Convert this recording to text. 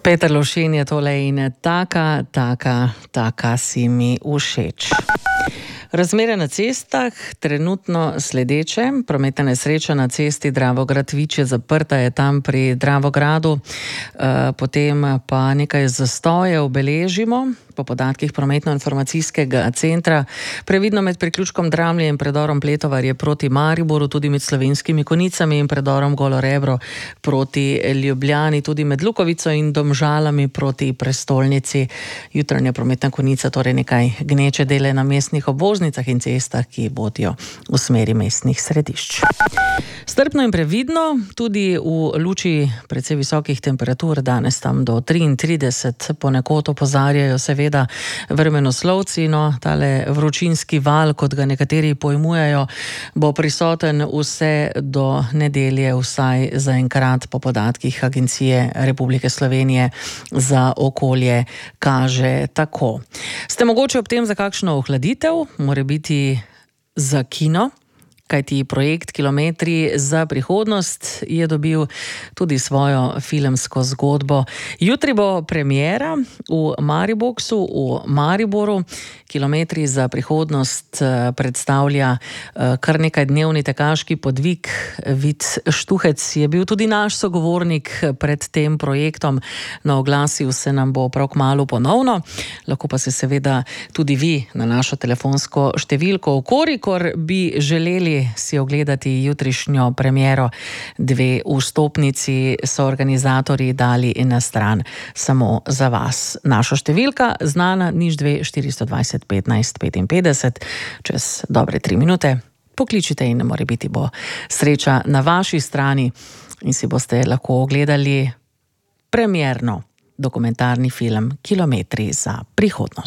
Peter Lovšin je tole in taka si mi všeč. Razmere na cestah, trenutno sledeče. Prometna nesreča na cesti Dravograd-Vič je zaprta, je tam pri Dravogradu. Potem pa nekaj zastojev beležimo. Po podatkih prometno-informacijskega centra, previdno med priključkom Dramlje in predorom Pletovarje proti Mariboru, tudi med Slovenskimi Konicami in predorom Golo Rebro proti Ljubljani, tudi med Lukovico in Domžalami proti prestolnici. Jutranja prometna konica, torej nekaj gneče dele na mestnih obvoznicah in cestah, ki vodijo v smeri mestnih središč. Strpno in previdno, tudi v luči precej visokih temperatur, danes tam do 33, ponekod opozarjajo seveda vremenoslovci, no, tale vročinski val, kot ga nekateri pojmujejo, bo prisoten vse do nedelje, vsaj zaenkrat po podatkih Agencije Republike Slovenije za okolje kaže tako. Ste mogoče ob tem za kakšno ohladitev, more biti za kino? Kajti projekt Kilometri za prihodnost je dobil tudi svojo filmsko zgodbo. Jutri bo premiera v Mariboxu, v Mariboru. Kilometri za prihodnost predstavlja kar nekaj dnevni tekaški podvig. Vid Štuhec je bil tudi naš sogovornik pred tem projektom. Na oglasil se nam bo prav kmalu ponovno. Lahko pa se seveda tudi vi na našo telefonsko številko, kolikor bi želeli si ogledati jutrišnjo premiero. 2 vstopnici so organizatorji dali na stran samo za vas. Naša številka znana, 02 420 15 55, čez dobre 3 minute pokličite in morebiti bo sreča na vaši strani in si boste lahko ogledali premierno dokumentarni film Kilometri za prihodnost.